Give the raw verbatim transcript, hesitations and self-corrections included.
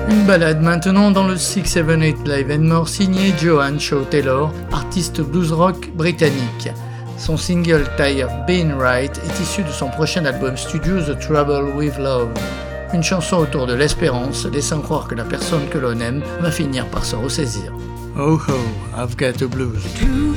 Une balade maintenant dans le six sept huit Live and More signé Johan Shaw Taylor, artiste blues rock britannique. Son single Tired Being Right est issu de son prochain album studio The Trouble with Love. Une chanson autour de l'espérance, laissant croire que la personne que l'on aime va finir par se ressaisir. Oh oh, I've got the blues.